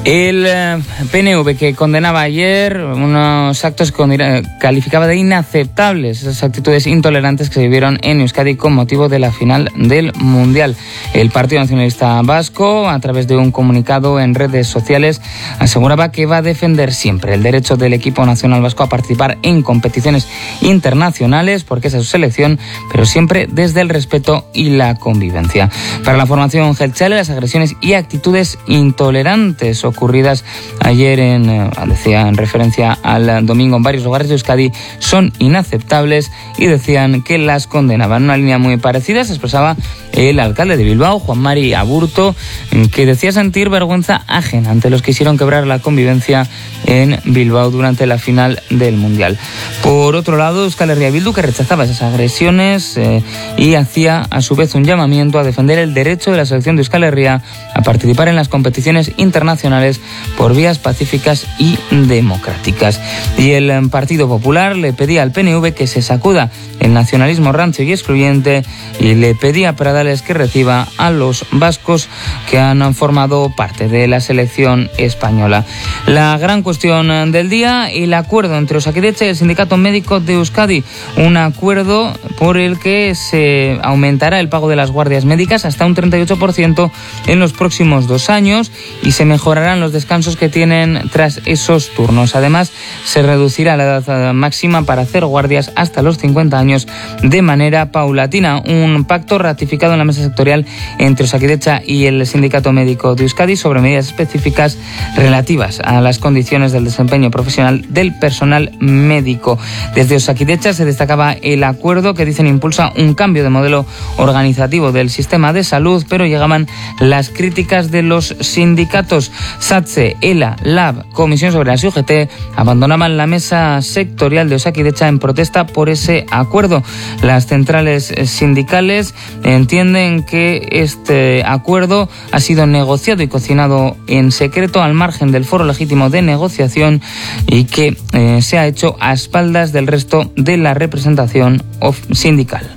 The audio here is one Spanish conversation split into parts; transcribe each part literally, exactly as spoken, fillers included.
El P N V, que condenaba ayer unos actos que calificaba de inaceptables, esas actitudes intolerantes que se vivieron en Euskadi con motivo de la final del Mundial. El Partido Nacionalista Vasco, a través de un comunicado en redes sociales, aseguraba que va a defender siempre el derecho del equipo nacional vasco a participar en competiciones internacionales, porque esa es su selección, pero siempre desde el respeto y la convivencia. Para la formación Jeltzale, las agresiones y actitudes intolerantes ocurridas ayer en, decía, en referencia al domingo en varios lugares de Euskadi son inaceptables y decían que las condenaban. Una línea muy parecida se expresaba el alcalde de Bilbao, Juan Mari Aburto, que decía sentir vergüenza ajena ante los que quisieron quebrar la convivencia en Bilbao durante la final del Mundial. Por otro lado, Euskal Herria Bildu, que rechazaba esas agresiones eh, y hacía a su vez un llamamiento a defender el derecho de la selección de Euskal Herria a participar en las competiciones internacionales por vías pacíficas y democráticas. Y el Partido Popular le pedía al P N V que se sacuda el nacionalismo rancio y excluyente y le pedía a Pradales que reciba a los vascos que han formado parte de la selección española. La gran cuestión del día, el acuerdo entre Osakidetza y el Sindicato Médico de Euskadi, un acuerdo por el que se aumentará el pago de las guardias médicas hasta un treinta y ocho por ciento en los próximos dos años y se mejorarán los descansos que tienen tras esos turnos. Además, se reducirá la edad máxima para hacer guardias hasta los cincuenta años de manera paulatina. Un pacto ratificado en la mesa sectorial entre Osakidetza y el Sindicato Médico de Euskadi sobre medidas específicas relativas a las condiciones del desempeño profesional del personal médico. Desde Osakidetza se destacaba el acuerdo que dicen impulsa un cambio de modelo organizativo del sistema de salud, pero llegaban las críticas de los sindicatos. SATSE, ELA, LAB, Comisión sobre la U G T abandonaban la mesa sectorial de Osakidetza en protesta por ese acuerdo. Las centrales sindicales entienden que este acuerdo ha sido negociado y cocinado en secreto al margen del foro legítimo de negociación y que eh, se ha hecho a espaldas del resto de la representación sindical.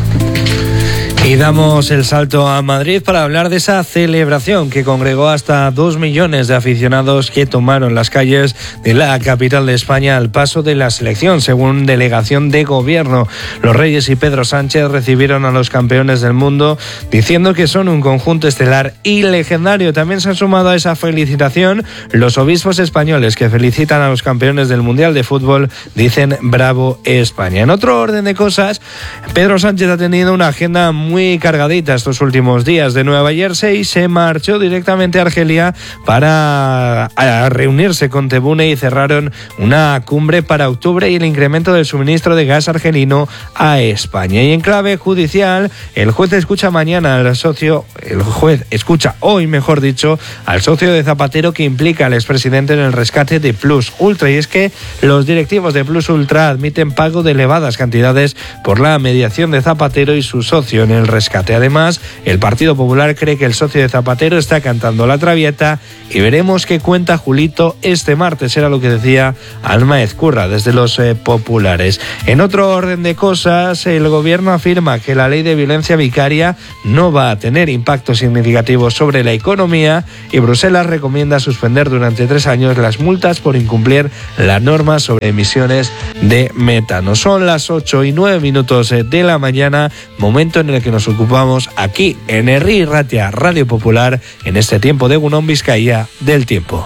Y damos el salto a Madrid para hablar de esa celebración que congregó hasta dos millones de aficionados que tomaron las calles de la capital de España al paso de la selección, según delegación de gobierno. Los Reyes y Pedro Sánchez recibieron a los campeones del mundo diciendo que son un conjunto estelar y legendario. También se han sumado a esa felicitación los obispos españoles que felicitan a los campeones del Mundial de Fútbol, dicen bravo España. En otro orden de cosas, Pedro Sánchez ha tenido una agenda muy muy cargadita estos últimos días. De Nueva Jersey se marchó directamente a Argelia para a reunirse con Tebune y cerraron una cumbre para octubre y el incremento del suministro de gas argelino a España. Y en clave judicial, el juez escucha mañana al socio, el juez escucha hoy, mejor dicho, al socio de Zapatero que implica al expresidente en el rescate de Plus Ultra. Y es que los directivos de Plus Ultra admiten pago de elevadas cantidades por la mediación de Zapatero y su socio en el rescate. Además, el Partido Popular cree que el socio de Zapatero está cantando la traviata y veremos qué cuenta Julito este martes, era lo que decía Alma Ezcurra desde los eh, populares. En otro orden de cosas, el gobierno afirma que la ley de violencia vicaria no va a tener impacto significativo sobre la economía y Bruselas recomienda suspender durante tres años las multas por incumplir la norma sobre emisiones de metano. Son las ocho y nueve minutos de la mañana, momento en el que nos ocupamos aquí en Herri Ratia, Radio Popular, en este tiempo de Egun On Bizkaia del tiempo.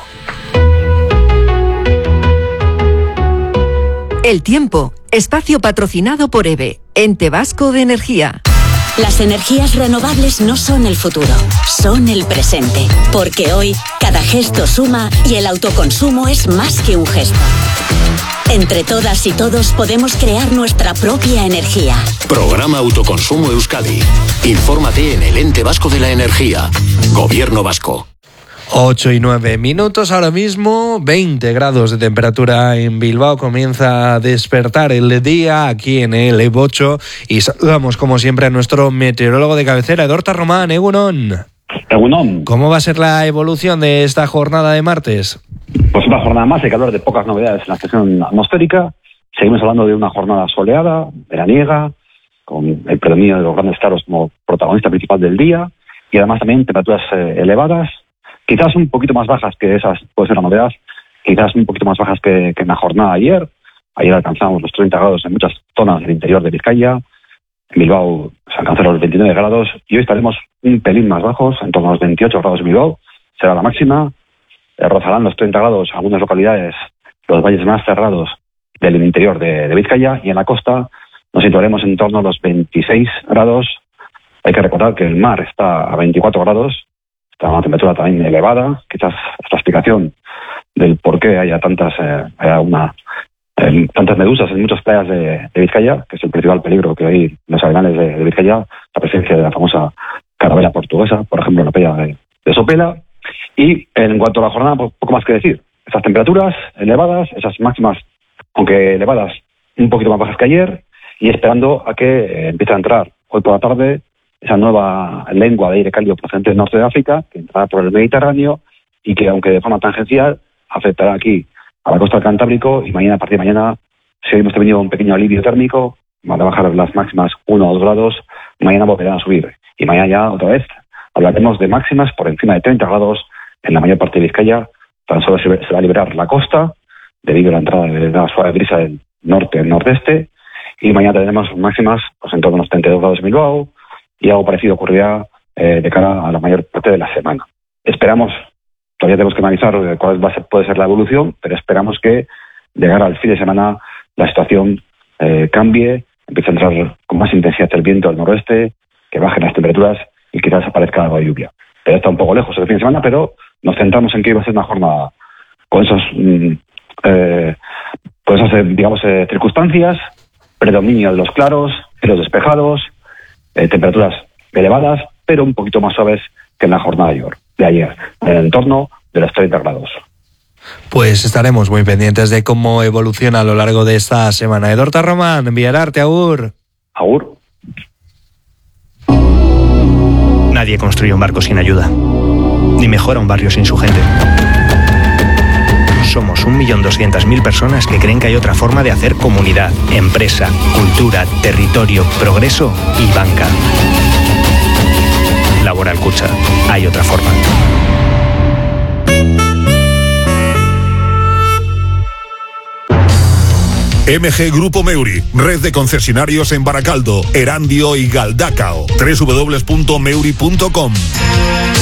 El tiempo, espacio patrocinado por EVE, Ente Vasco de Energía. Las energías renovables no son el futuro, son el presente. Porque hoy, cada gesto suma y el autoconsumo es más que un gesto. Entre todas y todos podemos crear nuestra propia energía. Programa Autoconsumo Euskadi. Infórmate en el Ente Vasco de la Energía. Gobierno Vasco. ocho y nueve minutos ahora mismo, veinte grados de temperatura en Bilbao. Comienza a despertar el día aquí en el E ocho y saludamos como siempre a nuestro meteorólogo de cabecera, Edorta Román. Egun On. Egun On. ¿Cómo va a ser la evolución de esta jornada de martes? Pues una jornada más, hay que hablar de pocas novedades en la estación atmosférica. Seguimos hablando de una jornada soleada, veraniega, con el predominio de los grandes claros como protagonista principal del día, y además también temperaturas eh, elevadas, quizás un poquito más bajas que esas, puede ser la novedad, quizás un poquito más bajas que, que en la jornada de ayer. Ayer alcanzamos los treinta grados en muchas zonas del interior de Vizcaya. En Bilbao se alcanzaron los veintinueve grados y hoy estaremos un pelín más bajos, en torno a los veintiocho grados en Bilbao. Será la máxima. Eh, rozarán los treinta grados algunas localidades, los valles más cerrados del interior de, de Vizcaya, y en la costa nos situaremos en torno a los veintiséis grados. Hay que recordar que el mar está a veinticuatro grados, está a una temperatura también elevada. Quizás esta explicación del por qué haya tantas, eh, haya una... Eh, tantas medusas en muchas playas de, de Vizcaya, que es el principal peligro que hay en los arenales de, de Vizcaya, la presencia de la famosa carabela portuguesa, por ejemplo, en la playa de, de Sopela. Y en cuanto a la jornada, pues, poco más que decir. Esas temperaturas elevadas, esas máximas, aunque elevadas, un poquito más bajas que ayer, y esperando a que eh, empiece a entrar hoy por la tarde esa nueva lengua de aire cálido procedente del norte de África, que entrará por el Mediterráneo y que, aunque de forma tangencial, afectará aquí a la costa del Cantábrico, y mañana, a partir de mañana, si hoy hemos tenido un pequeño alivio térmico, van a bajar las máximas uno o dos grados, mañana volverán a subir. Y mañana ya, otra vez, hablaremos de máximas por encima de treinta grados en la mayor parte de Vizcaya. Tan solo se, se va a liberar la costa, debido a la entrada de la suave brisa del norte al nordeste, y mañana tendremos máximas pues, en torno a los treinta y dos grados en Bilbao, y algo parecido ocurrirá eh, de cara a la mayor parte de la semana. Esperamos... Todavía tenemos que analizar cuál va a ser, puede ser la evolución, pero esperamos que de cara al fin de semana la situación eh, cambie, empiece a entrar con más intensidad el viento del noroeste, que bajen las temperaturas y quizás aparezca algo de lluvia. Pero está un poco lejos el fin de semana, pero nos centramos en que iba a ser una jornada con esos, mm, eh, con esas eh, digamos, eh, circunstancias, predominio de los claros, cielos despejados, eh, temperaturas elevadas, pero un poquito más suaves que en la jornada de ayer. de ayer, en el entorno de los treinta grados. Pues estaremos muy pendientes de cómo evoluciona a lo largo de esta semana. Edorta Román, Villararte, agur. Agur. Nadie construye un barco sin ayuda, ni mejora un barrio sin su gente. Somos un millón doscientas mil personas que creen que hay otra forma de hacer comunidad, empresa, cultura, territorio, progreso y banca. Laboral Cucha. Hay otra forma. M G Grupo Meuri, red de concesionarios en Baracaldo, Erandio y Galdacao. doble u doble u doble u punto meuri punto com.